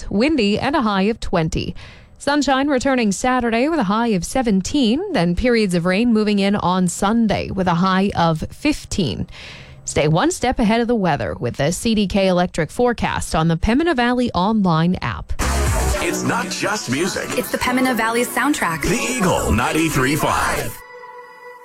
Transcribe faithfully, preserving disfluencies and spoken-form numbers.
degrees, windy, and a high of twenty. Sunshine returning Saturday with a high of seventeen, then periods of rain moving in on Sunday with a high of fifteen. Stay one step ahead of the weather with the C D K Electric forecast on the Pembina Valley online app. It's not just music. It's the Pembina Valley soundtrack. The Eagle ninety-three point five.